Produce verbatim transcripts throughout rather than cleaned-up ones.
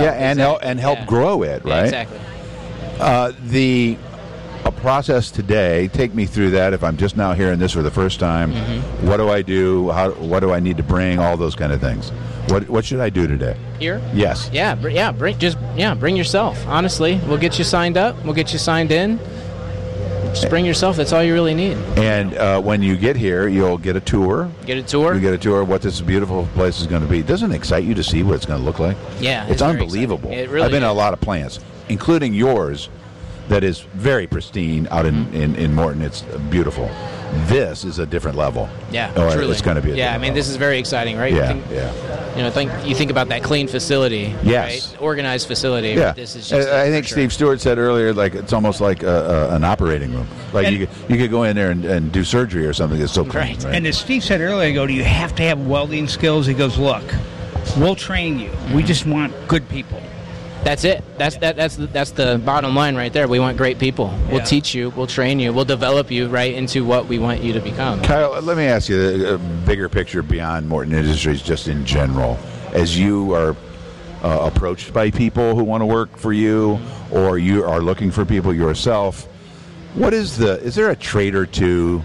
Yeah, and exactly. help and help yeah. grow it, right? Yeah, exactly. Uh, the a process today. Take me through that. If I'm just now hearing this for the first time, mm-hmm. what do I do? How? What do I need to bring? All those kind of things. What What should I do today? Here? Yes. Yeah, br- yeah. Bring just yeah. Bring yourself. Honestly, we'll get you signed up. We'll get you signed in. Just bring yourself. That's all you really need. And uh, when you get here, you'll get a tour. Get a tour. You get a tour of what this beautiful place is going to be. Doesn't it excite you to see what it's going to look like? Yeah, It's, it's very unbelievable. exciting. It really I've been is. to a lot of plants, including yours, that is very pristine out in, in, in Morton. It's beautiful. This is a different level. Yeah, Or truly. It's going to be a Yeah, I different mean, level. this is very exciting, right? Yeah, You think, yeah. You know, think you think about that clean facility, Yes. right? Organized facility. Yeah, This is just I, I it, think for Steve sure. Stewart said earlier, like it's almost like a, a, an operating room. Like And- you, could, you could go in there and, and do surgery or something. It's so clean, Right. right? And as Steve said earlier ago, do you have to have welding skills? He goes, look, we'll train you. We just want good people. That's it. That's that. That's the, that's the bottom line right there. We want great people. We'll Yeah. teach you. We'll train you. We'll develop you right into what we want you to become. Kyle, let me ask you a, a bigger picture beyond Morton Industries, just in general. As you are uh, approached by people who want to work for you, or you are looking for people yourself, what is the? Is there a trait or two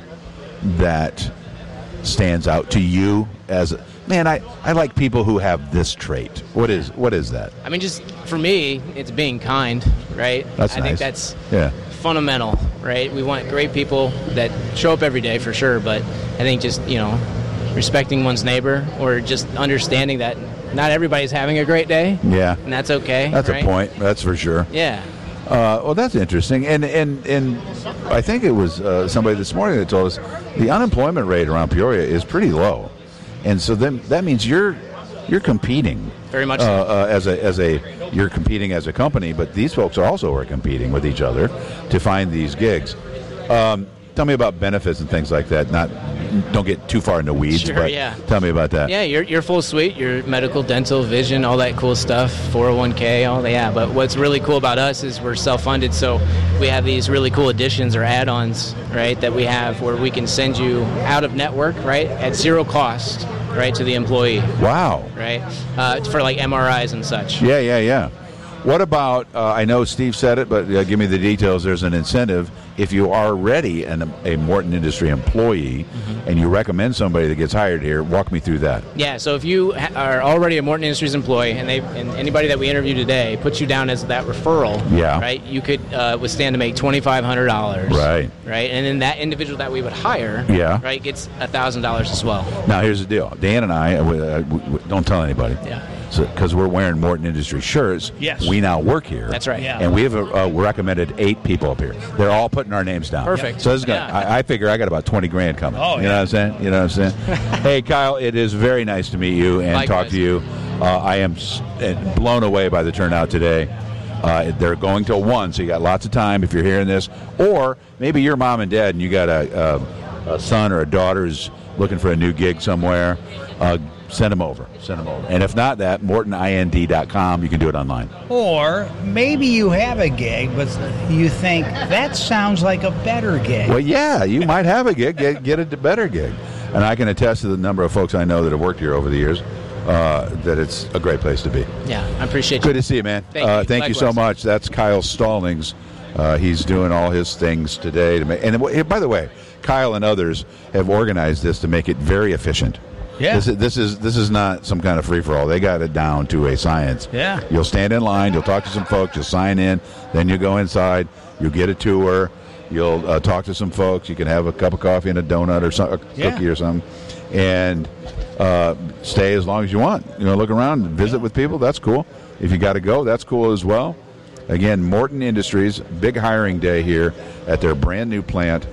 that stands out to you as a, man? I, I like people who have this trait. What is what is that? I mean, just for me, it's being kind, right? That's I nice. think that's Yeah. fundamental, right? We want great people that show up every day for sure, but I think just, you know, respecting one's neighbor or just understanding that not everybody's having a great day, Yeah. and that's okay. That's right? a point. That's for sure. Yeah. Uh, well, that's interesting, and and and I think it was uh, somebody this morning that told us the unemployment rate around Peoria is pretty low, and so then that means you're you're competing Very much uh, so. uh, as a as a you're competing as a company, but these folks also are competing with each other to find these gigs. Um, tell me about benefits and things like that. Not don't get too far in the weeds, Sure, but yeah. tell me about that. Yeah, your your full suite, your medical, dental, vision, all that cool stuff, four oh one k, all that. Yeah, but what's really cool about us is we're self-funded, so we have these really cool additions or add-ons, right, that we have where we can send you out of network, right, at zero cost, right, to the employee, Wow. right, uh, for like M R Is and such. Yeah, yeah, yeah. What about, uh, I know Steve said it, but uh, give me the details. There's an incentive. If you are already an, a Morton Industry employee Mm-hmm. and you recommend somebody that gets hired here, walk me through that. Yeah, so if you ha- are already a Morton Industries employee and they and anybody that we interview today puts you down as that referral, Yeah. right, you could uh, withstand to make twenty-five hundred dollars. Right. Right, and then that individual that we would hire, Yeah. right, gets one thousand dollars as well. Now, here's the deal. Dan and I, uh, we, uh, we, we- don't tell anybody. Yeah. Because we're wearing Morton Industry shirts. Yes. We now work here. That's right. Yeah. And we have uh, recommended eight people up here. They're all putting our names down. Perfect. So this is gonna, Yeah. I, I figure I got about twenty grand coming. Oh, you yeah. know what I'm saying? You know what I'm saying? Hey, Kyle, it is very nice to meet you and talk Likewise. to you. Uh, I am s- uh, blown away by the turnout today. Uh, they're going till one, so you got lots of time if you're hearing this. Or maybe you're mom and dad and you got a, a, a son or a daughter who's looking for a new gig somewhere. Uh, send them over. Send them over. And if not that, morton ind dot com. You can do it online. Or maybe you have a gig, but you think, that sounds like a better gig. Well, yeah, you might have a gig. Get, get a better gig. And I can attest to the number of folks I know that have worked here over the years uh, that it's a great place to be. Yeah, I appreciate Good you. to see you, man. Thank uh, you. Thank you so Likewise. much. That's Kyle Stallings. Uh, he's doing all his things today to make. And w- by the way, Kyle and others have organized this to make it very efficient. Yeah. This is this is this is not some kind of free for all. They got it down to a science. Yeah. You'll stand in line. You'll talk to some folks. You'll sign in. Then you go inside. You'll get a tour. You'll uh, talk to some folks. You can have a cup of coffee and a donut or some, a Yeah. cookie or something, and uh, stay as long as you want. You know, look around, and visit with people. That's cool. If you got to go, that's cool as well. Again, Morton Industries, big hiring day here at their brand new plant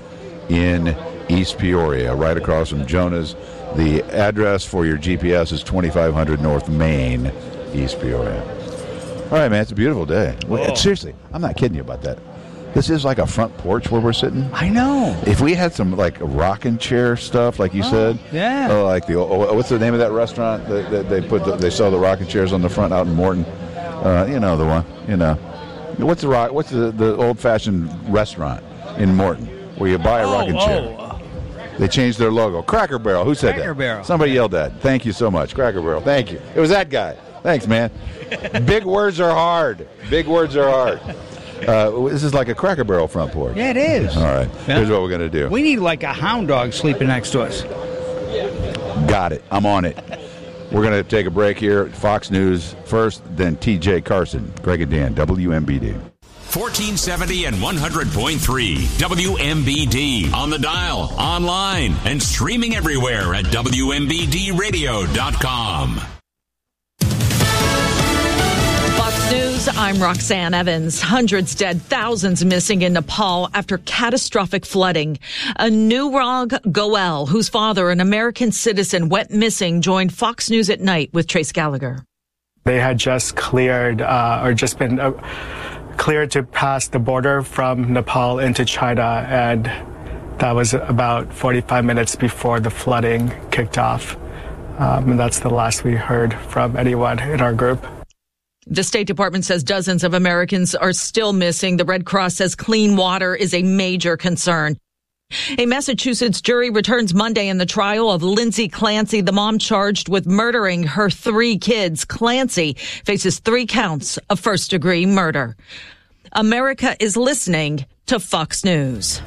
in East Peoria, right across from Jonah's. The address for your G P S is twenty-five hundred North Main, East Peoria. All right, man, it's a beautiful day. Well, Whoa. seriously, I'm not kidding you about that. This is like a front porch where we're sitting. I know. If we had some like rocking chair stuff, like you Oh, said, yeah. oh, like the oh, what's the name of that restaurant that, that they put the, they sell the rocking chairs on the front out in Morton? Uh, you know the one. You know what's the rock? What's the, the old fashioned restaurant in Morton where you buy a rocking oh, chair? oh. They changed their logo. Cracker Barrel. Who said Cracker that? Barrel. Somebody yelled that. Thank you so much, Cracker Barrel. Thank you. It was that guy. Thanks, man. Big words are hard. Big words are hard. Uh, this is like a Cracker Barrel front porch. Yeah, it is. All right. Yeah. Here's what we're going to do. We need like a hound dog sleeping next to us. Got it. I'm on it. We're going to take a break here. Fox News first, then T J Carson. Greg and Dan, W M B D. fourteen seventy and one hundred point three W M B D. On the dial, online, and streaming everywhere at W M B D radio dot com. Fox News, I'm Roxanne Evans. Hundreds dead, thousands missing in Nepal after catastrophic flooding. Anurag Goel, whose father, an American citizen, went missing, joined Fox News at Night with Trace Gallagher. They had just cleared uh, or just been uh, cleared to pass the border from Nepal into China, and that was about forty-five minutes before the flooding kicked off. Um, and that's the last we heard from anyone in our group. The State Department says dozens of Americans are still missing. The Red Cross says clean water is a major concern. A Massachusetts jury returns Monday in the trial of Lindsay Clancy, the mom charged with murdering her three kids. Clancy faces three counts of first-degree murder. America is listening to Fox News.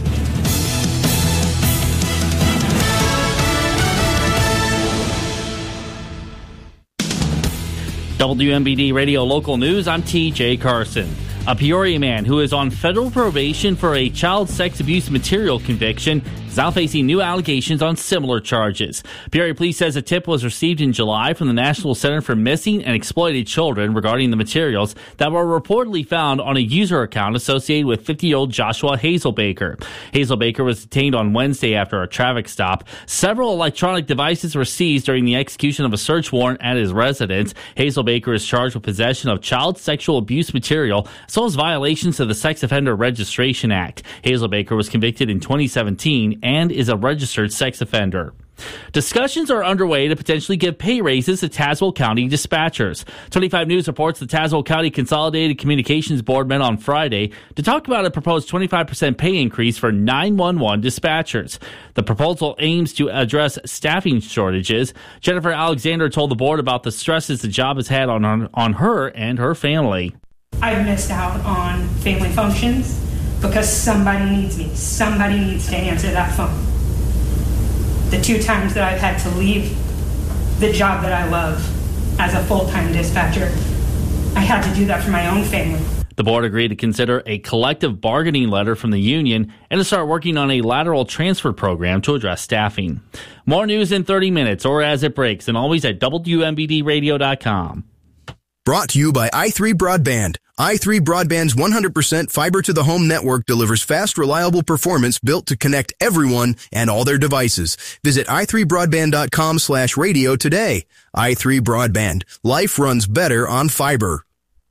W M B D Radio Local News, I'm T J Carson. A Peoria man who is on federal probation for a child sex abuse material conviction is now facing new allegations on similar charges. Peoria Police says a tip was received in July from the National Center for Missing and Exploited Children regarding the materials that were reportedly found on a user account associated with fifty-year-old Joshua Hazelbaker. Hazelbaker was detained on Wednesday after a traffic stop. Several electronic devices were seized during the execution of a search warrant at his residence. Hazelbaker is charged with possession of child sexual abuse material, as well as violations of the Sex Offender Registration Act. Hazelbaker was convicted in twenty seventeen and is a registered sex offender. Discussions are underway to potentially give pay raises to Tazewell County dispatchers. twenty-five News reports the Tazewell County Consolidated Communications Board met on Friday to talk about a proposed twenty-five percent pay increase for nine one one dispatchers. The proposal aims to address staffing shortages. Jennifer Alexander told the board about the stresses the job has had on her, on her and her family. I've missed out on family functions because somebody needs me. Somebody needs to answer that phone. The two times that I've had to leave the job that I love as a full-time dispatcher, I had to do that for my own family. The board agreed to consider a collective bargaining letter from the union and to start working on a lateral transfer program to address staffing. More news in thirty minutes or as it breaks, and always at W M B D radio dot com. Brought to you by i three Broadband. i three Broadband's one hundred percent fiber-to-the-home network delivers fast, reliable performance built to connect everyone and all their devices. Visit i three broadband dot com slash radio today. i three Broadband. Life runs better on fiber.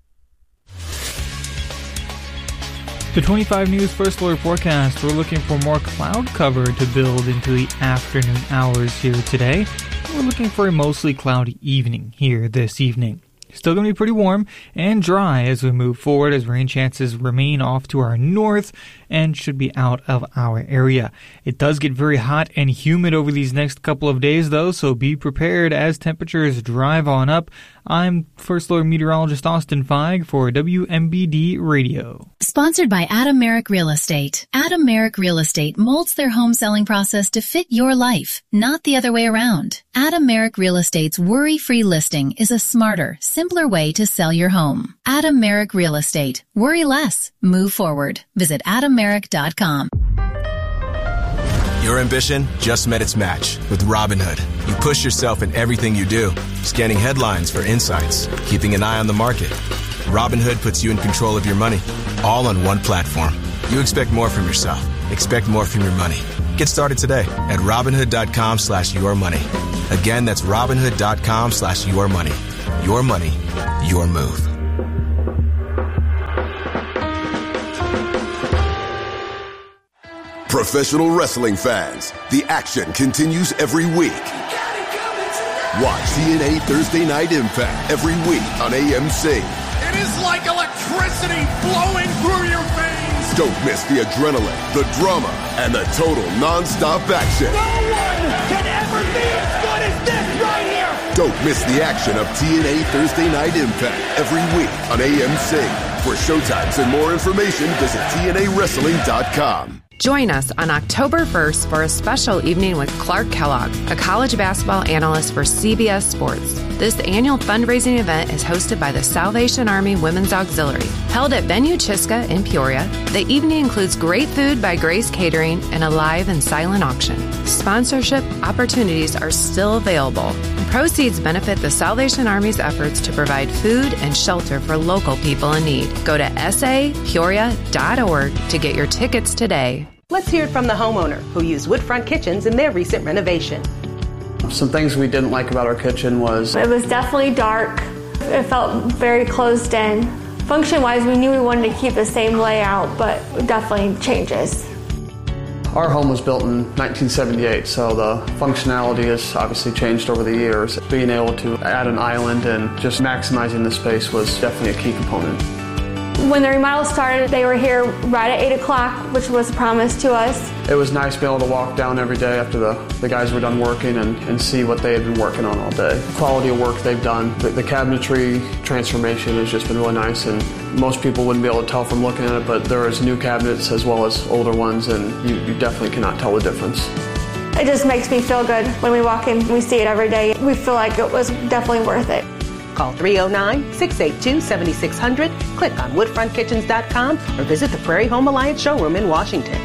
The twenty-five News First Alert forecast, we're looking for more cloud cover to build into the afternoon hours here today. We're looking for a mostly cloudy evening here this evening. Still going to be pretty warm and dry as we move forward, as rain chances remain off to our north and should be out of our area. It does get very hot and humid over these next couple of days, though, so be prepared as temperatures drive on up. I'm First Alert Meteorologist Austin Feig for W M B D Radio. Sponsored by Adam Merrick Real Estate. Adam Merrick Real Estate molds their home selling process to fit your life, not the other way around. Adam Merrick Real Estate's worry-free listing is a smarter, simpler way to sell your home. Adam Merrick Real Estate. Worry less. Move forward. Visit adam merrick dot com. Your ambition just met its match with Robinhood. You push yourself in everything you do, scanning headlines for insights, keeping an eye on the market. Robinhood puts you in control of your money, all on one platform. You expect more from yourself. Expect more from your money. Get started today at Robinhood dot com slash your money. Again, that's Robinhood dot com slash your money. Your money, your move. Professional wrestling fans, the action continues every week. Watch C N A Thursday Night Impact every week on A M C. It is like electricity flowing through your veins. Don't miss the adrenaline, the drama, and the total non-stop action. No one can ever be as good as this right here. Don't miss the action of T N A Thursday Night Impact every week on A M C. For showtimes and more information, visit T N A wrestling dot com. Join us on October first for a special evening with Clark Kellogg, a college basketball analyst for C B S Sports. This annual fundraising event is hosted by the Salvation Army Women's Auxiliary. Held at Venue Chiska in Peoria, the evening includes great food by Grace Catering and a live and silent auction. Sponsorship opportunities are still available. Proceeds benefit the Salvation Army's efforts to provide food and shelter for local people in need. Go to S A Peoria dot org to get your tickets today. Let's hear it from the homeowner who used Woodfront Kitchens in their recent renovation. Some things we didn't like about our kitchen was... It was definitely dark. It felt very closed in. Function-wise, we knew we wanted to keep the same layout, but definitely changes. Our home was built in nineteen seventy-eight, so the functionality has obviously changed over the years. Being able to add an island and just maximizing the space was definitely a key component. When the remodel started, they were here right at eight o'clock, which was promised to us. It was nice being able to walk down every day after the, the guys were done working and, and see what they had been working on all day. The quality of work they've done. The, the cabinetry transformation has just been really nice, and most people wouldn't be able to tell from looking at it, but there is new cabinets as well as older ones, and you, you definitely cannot tell the difference. It just makes me feel good when we walk in. We see it every day. We feel like it was definitely worth it. Call three oh nine, six eight two, seven six zero zero, click on woodfront kitchens dot com, or visit the Prairie Home Alliance showroom in Washington.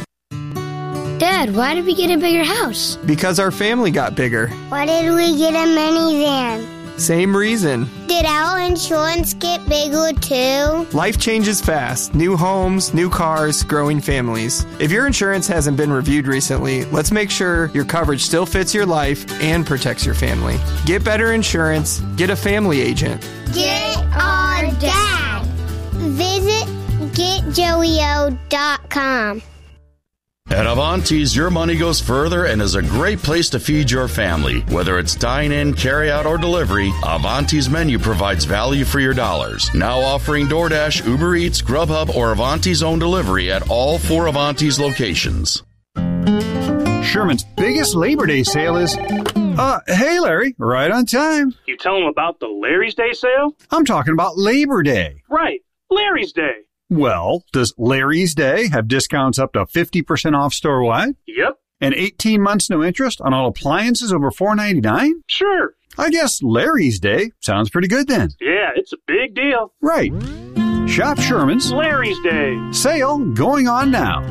Dad, why did we get a bigger house? Because our family got bigger. Why did we get a minivan? Same reason. Did our insurance get bigger too? Life changes fast. New homes, new cars, growing families. If your insurance hasn't been reviewed recently, let's make sure your coverage still fits your life and protects your family. Get better insurance. Get a family agent. Get our dad. Visit get joey o dot com. At Avanti's, your money goes further and is a great place to feed your family. Whether it's dine-in, carry-out, or delivery, Avanti's menu provides value for your dollars. Now offering DoorDash, Uber Eats, Grubhub, or Avanti's own delivery at all four Avanti's locations. Sherman's biggest Labor Day sale is... Uh, hey, Larry, right on time. You tell them about the Larry's Day sale? I'm talking about Labor Day. Right, Larry's Day. Well, does Larry's Day have discounts up to fifty percent off store-wide? Yep. And eighteen months no interest on all appliances over four ninety-nine? Sure. I guess Larry's Day sounds pretty good then. Yeah, it's a big deal. Right. Shop Sherman's Larry's Day. Sale going on now.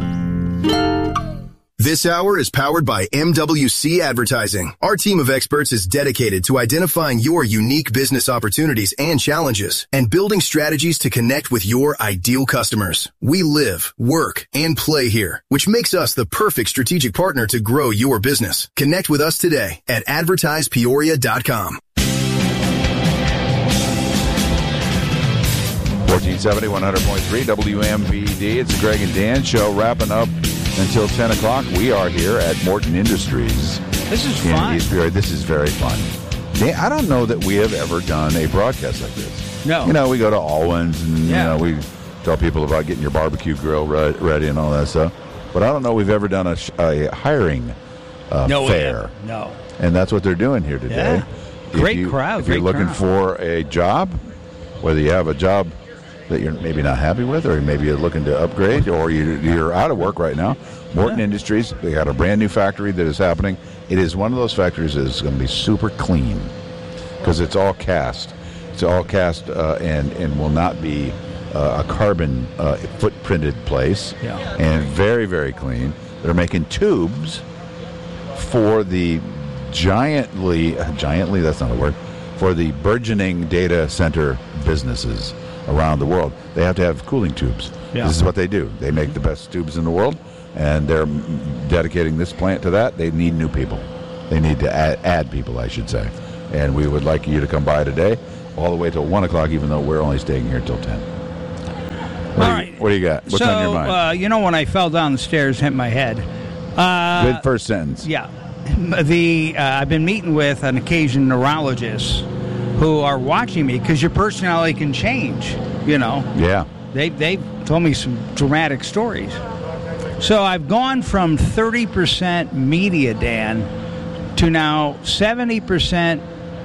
This hour is powered by M W C Advertising. Our team of experts is dedicated to identifying your unique business opportunities and challenges and building strategies to connect with your ideal customers. We live, work, and play here, which makes us the perfect strategic partner to grow your business. Connect with us today at advertise peoria dot com. fourteen seventy, one hundred point three W M B D. It's the Greg and Dan Show, wrapping up until ten o'clock. We are here at Morton Industries. This is in fun. East Peoria. This is very fun. Dan, I don't know that we have ever done a broadcast like this. No. You know, we go to Alwyn's and Yeah. you know, we tell people about getting your barbecue grill re- ready and all that stuff. But I don't know we've ever done a, sh- a hiring uh, No, we fair. haven't. No. And that's what they're doing here today. Yeah. Great if you, crowd, If you're great looking crowd. for a job, whether you have a job that you're maybe not happy with, or maybe you're looking to upgrade, or you, you're out of work right now, Morton yeah. Industries, they got a brand new factory that is happening. It is one of those factories that is going to be super clean because it's all cast. It's all cast uh, and, and will not be uh, a carbon uh, footprinted place. Yeah. And very, very clean. They're making tubes for the giantly, giantly, that's not a word, for the burgeoning data center businesses around the world. They have to have cooling tubes. Yeah. This is what they do. They make the best tubes in the world, and they're dedicating this plant to that. They need new people. They need to add, add people, I should say. And we would like you to come by today, all the way till one o'clock, even though we're only staying here till ten. What, all do you, right. what do you got? What's so, on your mind? Uh, you know, when I fell down the stairs, hit my head. Uh, Good first sentence. Yeah. The uh, I've been meeting with on occasion neurologists who are watching me because your personality can change, you know. Yeah. They, they've told me some dramatic stories. So I've gone from thirty percent media, Dan, to now seventy percent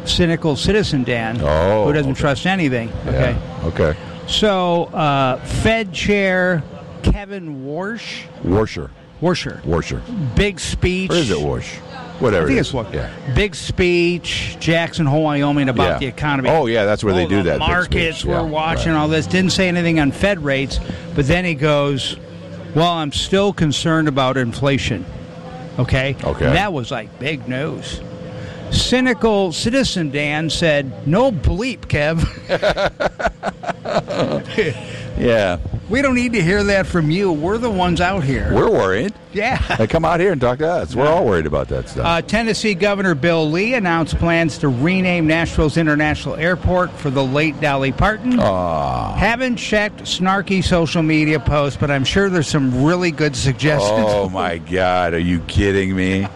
cynical citizen Dan, oh, who doesn't okay. trust anything. Okay. Yeah. Okay. So, uh, Fed Chair Kevin Warsh. Warsher. Warsher. Warsher. Big speech. Or is it Warsh? Whatever. I think it it's is. what. Yeah. Big speech, Jackson Hole, Wyoming, about Yeah. the economy. Oh, yeah, that's where they Oh, do the that big Markets speech. we're Yeah, watching right. all this. Didn't say anything on Fed rates, but then he goes, "Well, I'm still concerned about inflation." Okay. Okay. That was like big news. Cynical citizen Dan said, "No bleep, Kev." Yeah. We don't need to hear that from you. We're the ones out here. We're worried. Yeah. They come out here and talk to us. We're all worried about that stuff. Uh, Tennessee Governor Bill Lee announced plans to rename Nashville's International Airport for the late Dolly Parton. Aww. Haven't checked snarky social media posts, but I'm sure there's some really good suggestions. Oh, my God. Are you kidding me?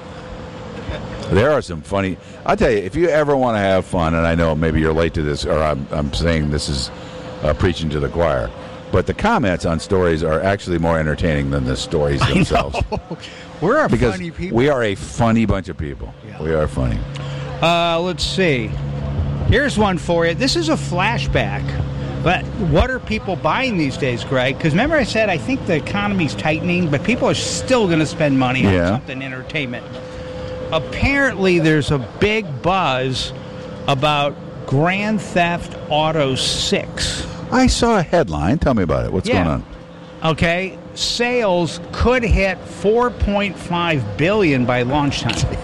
There are some funny... I'll tell you, if you ever want to have fun, and I know maybe you're late to this, or I'm, I'm saying this is uh, preaching to the choir, but the comments on stories are actually more entertaining than the stories themselves. We're a because funny people. we are a funny bunch of people. Yeah. We are funny. Uh, let's see. Here's one for you. This is a flashback. But what are people buying these days, Greg? Because remember I said I think the economy's tightening, but people are still going to spend money Yeah. on something entertainment. Apparently there's a big buzz about Grand Theft Auto six. I saw a headline. Tell me about it. What's Yeah. going on? Okay, sales could hit four point five billion dollars by launch time.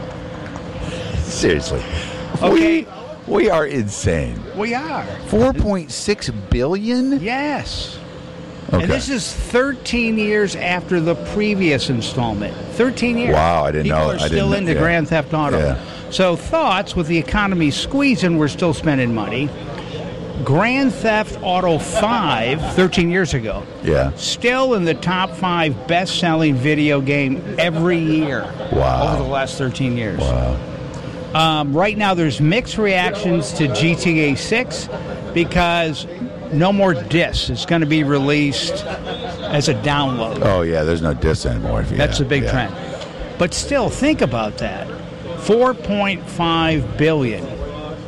Seriously. Okay. We, we are insane. We are. four point six billion dollars? Yes. Okay. And this is thirteen years after the previous installment. thirteen years. Wow, I didn't People know. are I still didn't- into yeah. Grand Theft Auto. Yeah. So thoughts, with the economy squeezing, we're still spending money. Grand Theft Auto five, thirteen years ago, Yeah. still in the top five best-selling video game every year. Wow. Over the last thirteen years. Wow. Um, right now, there's mixed reactions to G T A six because no more discs. It's going to be released as a download. Oh, yeah, there's no disc anymore. If you That's have- a big yeah. trend. But still, think about that. four point five billion dollars.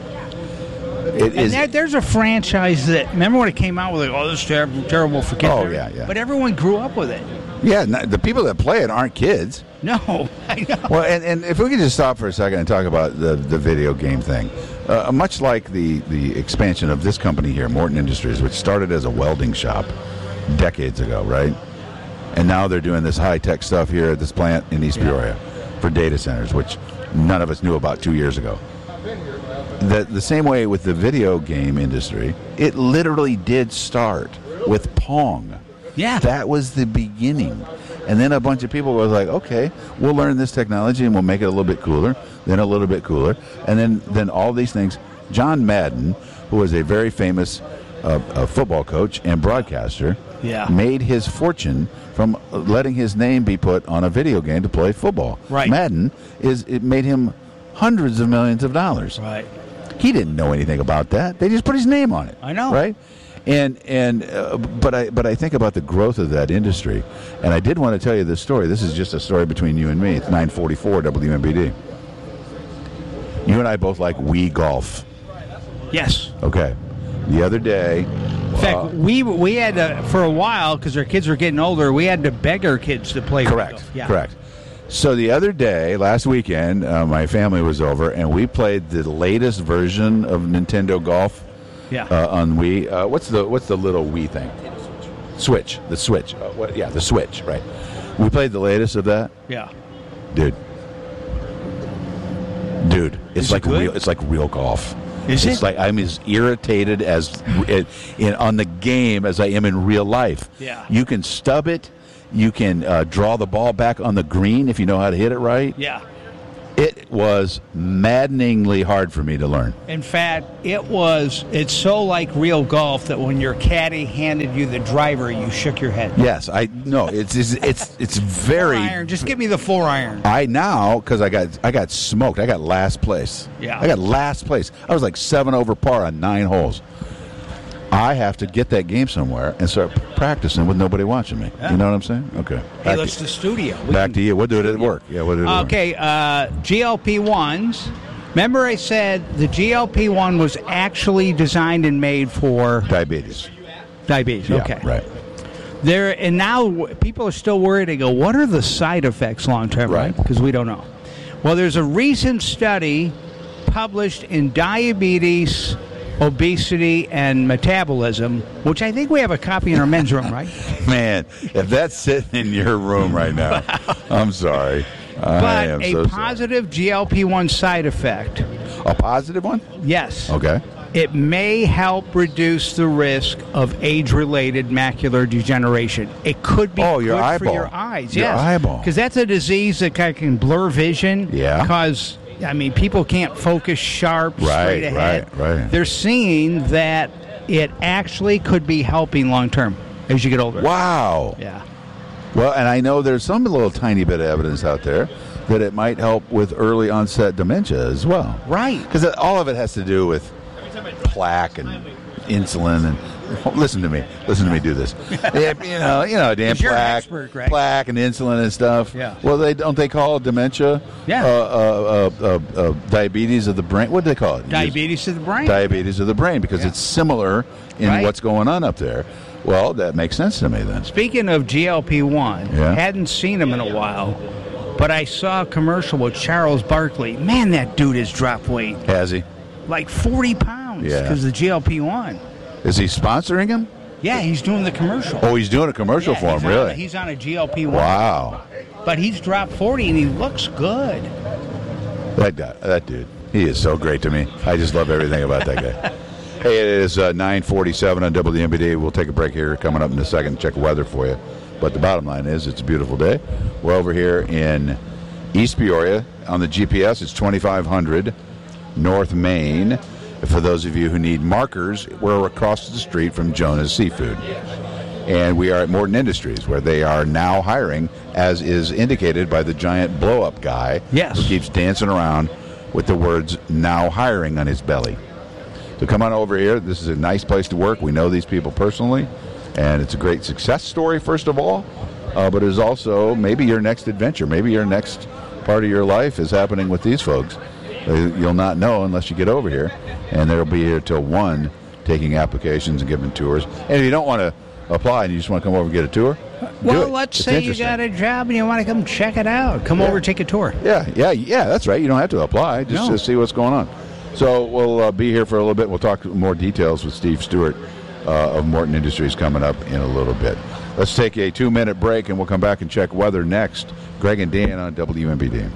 It And is. there, there's a franchise that, remember when it came out with like, oh, this is terrible, terrible for kids? Oh, yeah, yeah. But everyone grew up with it. Yeah, no, the people that play it aren't kids. No, I know. Well, and, and if we could just stop for a second and talk about the, the video game thing. Uh, much like the, the expansion of this company here, Morton Industries, which started as a welding shop decades ago, right? And now they're doing this high-tech stuff here at this plant in East Peoria for data centers, which none of us knew about two years ago. The, the same way with the video game industry, it literally did start with Pong. Yeah. That was the beginning. And then a bunch of people were like, okay, we'll learn this technology and we'll make it a little bit cooler, then a little bit cooler. And then, then all these things. John Madden, who was a very famous uh, uh, football coach and broadcaster, Yeah. made his fortune from letting his name be put on a video game to play football. Right. Madden, is it made him hundreds of millions of dollars. Right. He didn't know anything about that. They just put his name on it. I know. Right? And and uh, but I but I think about the growth of that industry, and I did want to tell you this story. This is just a story between you and me. It's nine forty-four W M B D. You and I both like Wii golf. Yes. Okay. The other day, In fact, we we had to, for a while, because our kids were getting older, we had to beg our kids to play. correct, Windows. Yeah. correct. So the other day, last weekend, uh, my family was over, and we played the latest version of Nintendo Golf. Yeah. Uh, on Wii. Uh, what's the what's the little Wii thing? Switch. The Switch. Uh, what, yeah, the Switch. Right. We played the latest of that. Yeah. Dude. Dude, it's Is it like good? real. It's like real golf. Is it's it? like I'm as irritated as in on the game as I am in real life. Yeah. You can stub it. You can uh, draw the ball back on the green if you know how to hit it right. Yeah. It was maddeningly hard for me to learn. In fact, it was. It's so like real golf that when your caddy handed you the driver, you shook your head. Yes, I no. It's it's it's, it's very. Four iron. Just give me the four iron. I now because I got I got smoked. I got last place. Yeah. I got last place. I was like seven over par on nine holes. I have to get that game somewhere and start practicing with nobody watching me. Yeah. You know what I'm saying? Okay. Hey, Back let's to, the studio. We back can- to you. We'll do it at work. Yeah, we'll do it at work. Okay, uh, G L P ones Remember I said the G L P one was actually designed and made for diabetes. Diabetes, Yeah, okay. right. There and now people are still worried. They go, what are the side effects long term, right? Because we don't know. Well, there's a recent study published in Diabetes, Obesity, and Metabolism, which I think we have a copy in our men's room, right? Man, if that's sitting in your room right now, I'm sorry. I But am a so positive G L P one side effect. A positive one? Yes. Okay. It may help reduce the risk of age-related macular degeneration. It could be Oh, your good eyeball. for your eyes. Your yes. eyeball. Because that's a disease that kind of can blur vision. Yeah. Because, I mean, people can't focus sharp, Right, straight ahead. right, right. They're seeing that it actually could be helping long-term as you get older. Wow. Yeah. Well, and I know there's some little tiny bit of evidence out there that it might help with early onset dementia as well. Right. Because all of it has to do with plaque and insulin and oh, listen to me, listen to me do this. Yeah, you know, you know, damn 'Cause you're an plaque, expert, Greg. plaque and insulin and stuff. Yeah. Well, they don't they call it dementia? Yeah. Uh, uh, uh, uh, uh, diabetes of the brain. What do they call it? Diabetes of the brain. Diabetes of the brain because Yeah. it's similar in Right. what's going on up there. Well, that makes sense to me then. Speaking of G L P one, Yeah. hadn't seen him in a while, but I saw a commercial with Charles Barkley. Man, that dude has dropped weight. Has he? Like forty pounds Yeah. because of the G L P one. Is he sponsoring him? Yeah, he's doing the commercial. Oh, he's doing a commercial Yeah, for him, he's on- really? he's on a G L P one. Wow. But he's dropped forty and he looks good. That guy, that dude, he is so great to me. I just love everything about that guy. Hey, it is uh, nine forty-seven on W M B D. We'll take a break here coming up in a second, check weather for you. But the bottom line is it's a beautiful day. We're over here in East Peoria. On the G P S, it's twenty-five hundred North Main. For those of you who need markers, we're across the street from Jonah's Seafood. And we are at Morton Industries, where they are now hiring, as is indicated by the giant blow-up guy Yes. who keeps dancing around with the words now hiring on his belly. So come on over here. This is a nice place to work. We know these people personally, and it's a great success story, first of all, uh, but it is also maybe your next adventure. Maybe your next part of your life is happening with these folks. Uh, You'll not know unless you get over here, and they'll be here till one, taking applications and giving tours. And if you don't want to apply and you just want to come over and get a tour, do Well, it. let's It's say you interesting. got a job and you want to come check it out. Come Yeah. over, take a tour. Yeah, yeah, yeah, that's right. You don't have to apply. Just No. to see what's going on. So we'll uh, be here for a little bit. We'll talk more details with Steve Stewart uh, of Morton Industries coming up in a little bit. Let's take a two-minute break, and we'll come back and check weather next. Greg and Dan on W M B D.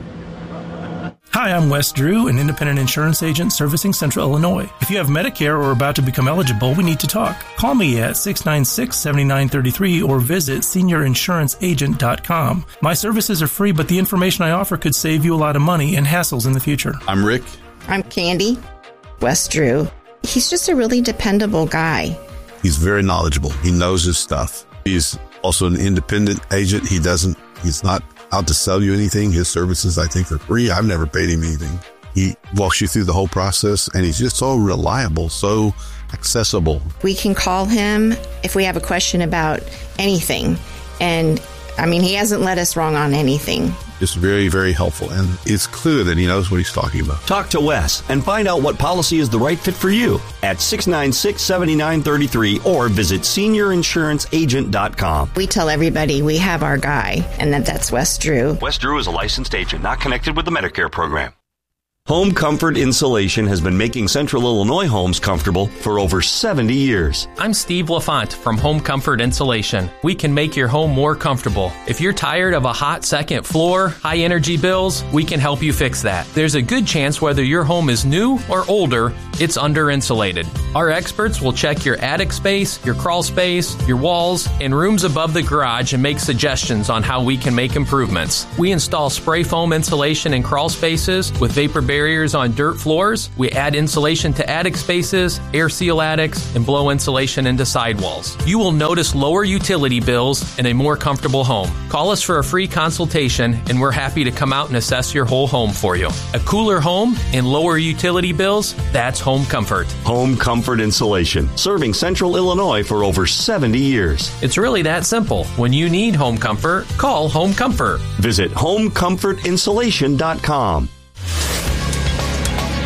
Hi, I'm Wes Drew, an independent insurance agent servicing Central Illinois. If you have Medicare or are about to become eligible, we need to talk. Call me at six nine six, seven nine three three or visit senior insurance agent dot com. My services are free, but the information I offer could save you a lot of money and hassles in the future. I'm Rick. I'm Candy. Wes Drew. He's just a really dependable guy. He's very knowledgeable. He knows his stuff. He's also an independent agent. He doesn't, he's not out to sell you anything. His services, I think, are free. I've never paid him anything. He walks you through the whole process, and he's just so reliable, so accessible. We can call him if we have a question about anything. And, I mean, he hasn't led us wrong on anything. Just very, very helpful. And it's clear that he knows what he's talking about. Talk to Wes and find out what policy is the right fit for you at six nine six, seven nine three three or visit senior insurance agent dot com. We tell everybody we have our guy, and that that's Wes Drew. Wes Drew is a licensed agent not connected with the Medicare program. Home Comfort Insulation has been making Central Illinois homes comfortable for over seventy years. I'm Steve LaFont from Home Comfort Insulation. We can make your home more comfortable. If you're tired of a hot second floor, high energy bills, we can help you fix that. There's a good chance whether your home is new or older, it's under insulated. Our experts will check your attic space, your crawl space, your walls, and rooms above the garage and make suggestions on how we can make improvements. We install spray foam insulation in crawl spaces with vapor barriers barriers on dirt floors. We add insulation to attic spaces, air seal attics, and blow insulation into sidewalls. You will notice lower utility bills and a more comfortable home. Call us for a free consultation, and we're happy to come out and assess your whole home for you. A cooler home and lower utility bills, that's Home Comfort. Home Comfort Insulation, serving Central Illinois for over seventy years. It's really that simple. When you need home comfort, call Home Comfort. Visit home comfort insulation dot com.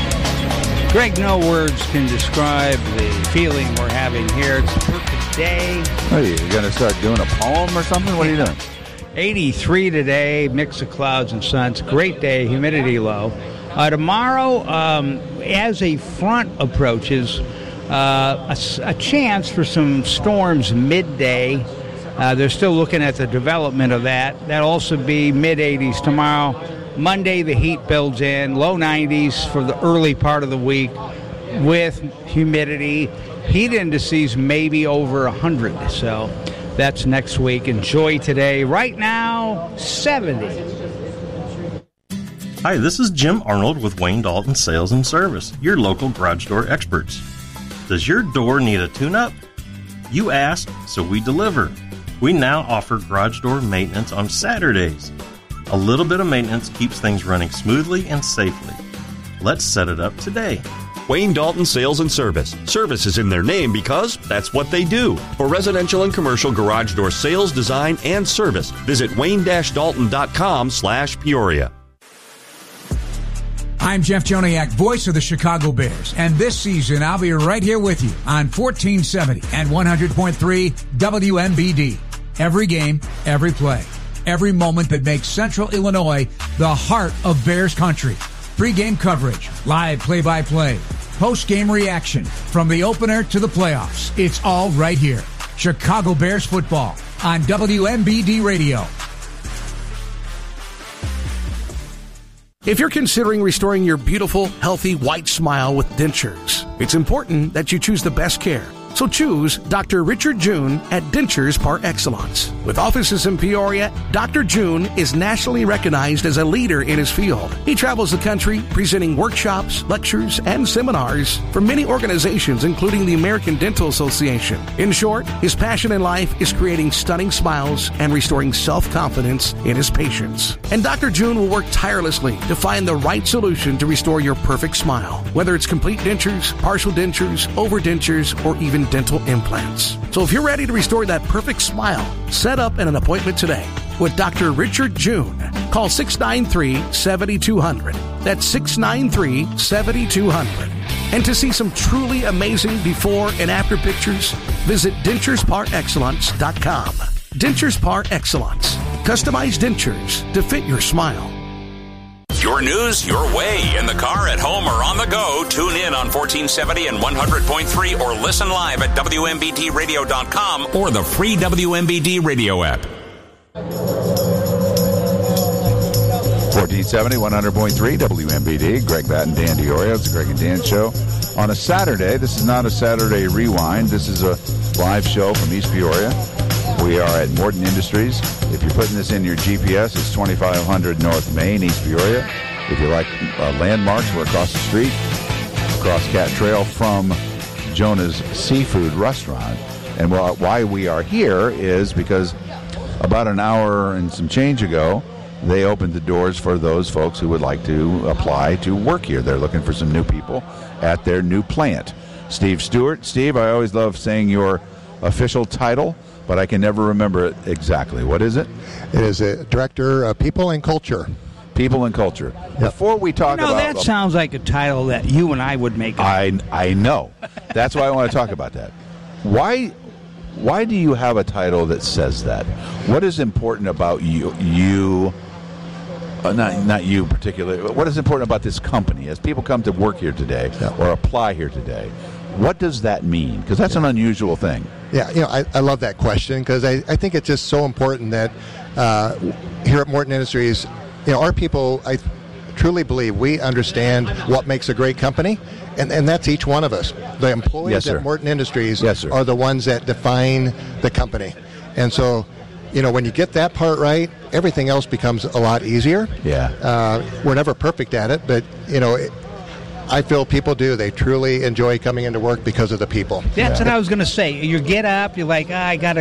Greg, no words can describe the feeling we're having here. It's a perfect day. What are you, you going to start doing a poem or something? What are you doing? eighty-three today, mix of clouds and sun. It's a great day, humidity low. Uh, tomorrow, um, as a front approaches, uh, a, a chance for some storms midday. Uh, they're still looking at the development of that. That'll also be mid-eighties tomorrow. Monday, the heat builds in, low nineties for the early part of the week with humidity. Heat indices maybe over one hundred, so that's next week. Enjoy today. Right now, seventy. Hi, this is Jim Arnold with Wayne Dalton Sales and Service, your local garage door experts. Does your door need a tune-up? You asked, so we deliver. We now offer garage door maintenance on Saturdays. A little bit of maintenance keeps things running smoothly and safely. Let's set it up today. Wayne Dalton Sales and Service. Service is in their name because that's what they do. For residential and commercial garage door sales, design, and service, visit wayne dash dalton dot com slash Peoria. I'm Jeff Joniak, voice of the Chicago Bears, and this season I'll be right here with you on fourteen seventy and one hundred point three W M B D. Every game, every play, every moment that makes Central Illinois the heart of Bears country. Pre-game coverage, live play-by-play, post-game reaction, from the opener to the playoffs. It's all right here. Chicago Bears football on W M B D Radio. If you're considering restoring your beautiful, healthy, white smile with dentures, it's important that you choose the best care. So choose Doctor Richard June at Dentures Par Excellence. With offices in Peoria, Doctor June is nationally recognized as a leader in his field. He travels the country presenting workshops, lectures, and seminars for many organizations, including the American Dental Association. In short, his passion in life is creating stunning smiles and restoring self-confidence in his patients. And Doctor June will work tirelessly to find the right solution to restore your perfect smile, whether it's complete dentures, partial dentures, overdentures, or even dental implants. So if you're ready to restore that perfect smile, set up an appointment today with Doctor Richard June. Call six nine three, seven two zero zero. That's six nine three, seven two zero zero. And to see some truly amazing before and after pictures, visit dentures par excellence dot com. Dentures Par Excellence. Customized dentures to fit your smile. Your news, your way, in the car, at home, or on the go. Tune in on fourteen seventy and one hundred point three or listen live at W M B D radio dot com or the free W M B D radio app. fourteen seventy, one hundred point three W M B D. Greg Batten, Dan Diorio. It's the Greg and Dan Show on a Saturday. This is not a Saturday rewind. This is a live show from East Peoria. We are at Morton Industries. If you're putting this in your G P S, it's twenty-five hundred North Main, East Peoria. If you like uh, landmarks, we're across the street, across Cat Trail from Jonah's Seafood Restaurant. And why we are here is because about an hour and some change ago, they opened the doors for those folks who would like to apply to work here. They're looking for some new people at their new plant. Steve Stewart. Steve, I always love saying your official title, but I can never remember it exactly. What is it? It is a Director of People and Culture. People and Culture. Yep. Before we talk you know, about... that sounds like a title that you and I would make up. I, I know. That's why I want to talk about that. Why why do you have a title that says that? What is important about you, you uh, not, not you particularly, what is important about this company as people come to work here today yep. or apply here today? What does that mean? Because that's an unusual thing. Yeah, you know, I, I love that question because I, I think it's just so important that uh, here at Morton Industries, you know, our people, I truly believe we understand what makes a great company, and, and that's each one of us. The employees yes, at Morton Industries yes, are the ones that define the company. And so, you know, when you get that part right, everything else becomes a lot easier. Yeah. Uh, we're never perfect at it, but, you know, it, I feel people do. They truly enjoy coming into work because of the people. That's yeah. what I was going to say. You get up, you're like, oh, I got to